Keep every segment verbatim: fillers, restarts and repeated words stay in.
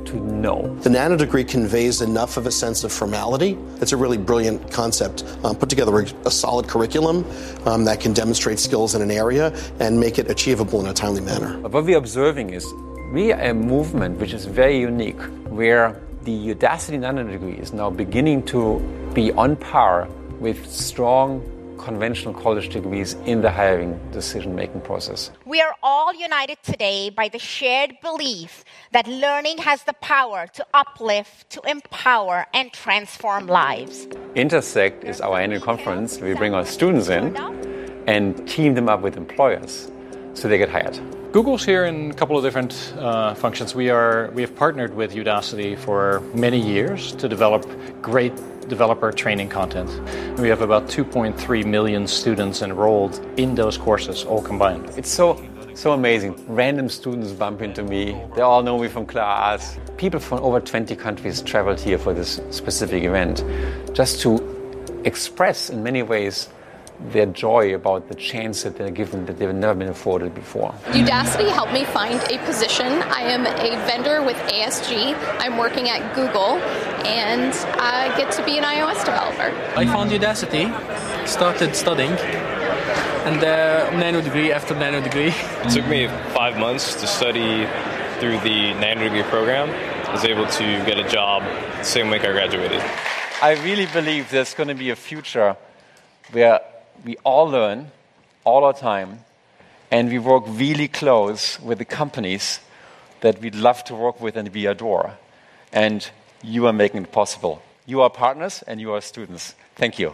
to know. The nanodegree conveys enough of a sense of formality. It's a really brilliant concept. Um, put together a, a solid curriculum um, that can demonstrate skills in an area and make it achievable in a timely manner. But what we're observing is we are a movement which is very unique, where the Udacity nanodegree is now beginning to be on par with strong conventional college degrees in the hiring decision-making process. We are all united today by the shared belief that learning has the power to uplift, to empower, and transform lives. Intersect is our annual conference. We bring our students in and team them up with employers so they get hired. Google's here in a couple of different uh, functions. We are we have partnered with Udacity for many years to develop great developer training content. We have about two point three million students enrolled in those courses, all combined. It's so so amazing. Random students bump into me. They all know me from class. People from over twenty countries traveled here for this specific event, just to express in many ways their joy about the chance that they're given that they've never been afforded before. Udacity helped me find a position. I am a vendor with A S G. I'm working at Google, and I get to be an iOS developer. I found Udacity, started studying, and uh, nano degree after nano degree. It took me five months to study through the nano degree program. I was able to get a job the same week I graduated. I really believe there's going to be a future where we all learn all our time, and we work really close with the companies that we'd love to work with and we adore. And you are making it possible. You are partners and you are students. Thank you.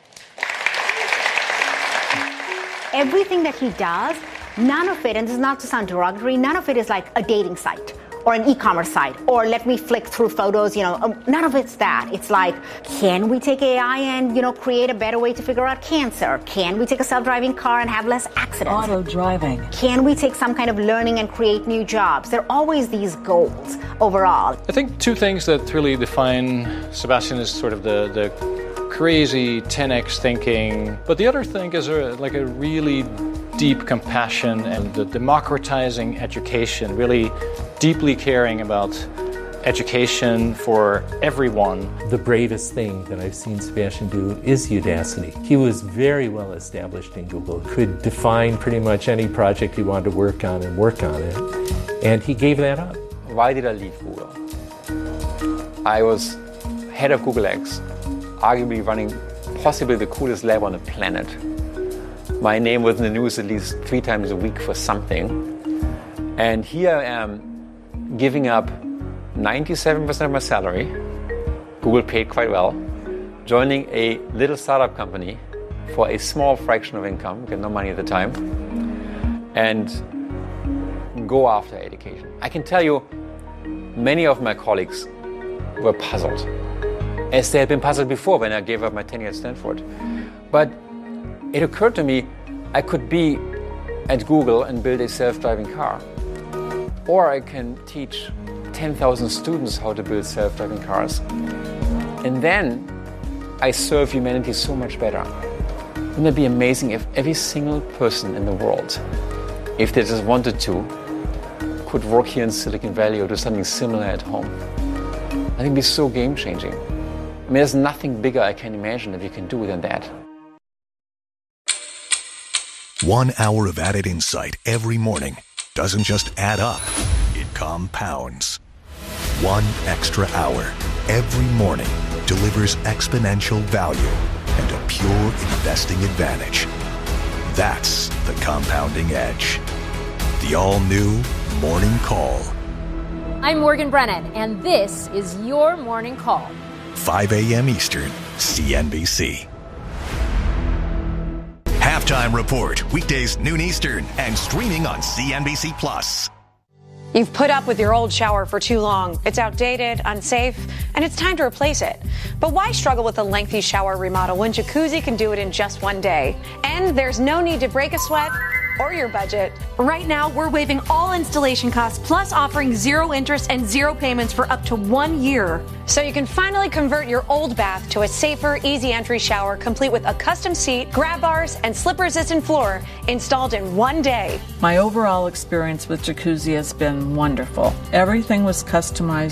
Everything that he does, none of it, and this is not to sound derogatory, none of it is like a dating site or an e-commerce site, or let me flick through photos, you know, none of it's that. It's like, can we take A I and, you know, create a better way to figure out cancer? Can we take a self-driving car and have less accidents? Auto driving. Can we take some kind of learning and create new jobs? There are always these goals overall. I think two things that really define Sebastian is sort of the, the crazy ten x thinking, but the other thing is a, like a really deep compassion and the democratizing education, really deeply caring about education for everyone. The bravest thing that I've seen Sebastian do is Udacity. He was very well established in Google, could define pretty much any project he wanted to work on and work on it, and he gave that up. Why did I leave Google? I was head of Google X, arguably running possibly the coolest lab on the planet. My name was in the news at least three times a week for something. And here I am giving up ninety-seven percent of my salary, Google paid quite well, joining a little startup company for a small fraction of income, get no money at the time, and go after education. I can tell you, many of my colleagues were puzzled, as they had been puzzled before when I gave up my tenure at Stanford. But it occurred to me I could be at Google and build a self-driving car. Or I can teach ten thousand students how to build self-driving cars. And then I serve humanity so much better. Wouldn't it be amazing if every single person in the world, if they just wanted to, could work here in Silicon Valley or do something similar at home? I think it'd be so game-changing. I mean, there's nothing bigger I can imagine that we can do than that. One hour of added insight every morning doesn't just add up, it compounds. One extra hour every morning delivers exponential value and a pure investing advantage. That's the compounding edge. The all-new Morning Call. I'm Morgan Brennan, and this is your Morning Call. five a.m. Eastern, C N B C. Halftime Report, weekdays noon Eastern, and streaming on C N B C Plus. You've put up with your old shower for too long. It's outdated, unsafe, and it's time to replace it. But why struggle with a lengthy shower remodel when Jacuzzi can do it in just one day? And there's no need to break a sweat or your budget. Right now, we're waiving all installation costs, plus offering zero interest and zero payments for up to one year. So you can finally convert your old bath to a safer, easy entry shower, complete with a custom seat, grab bars, and slip-resistant floor installed in one day. My overall experience with Jacuzzi has been wonderful. Everything was customized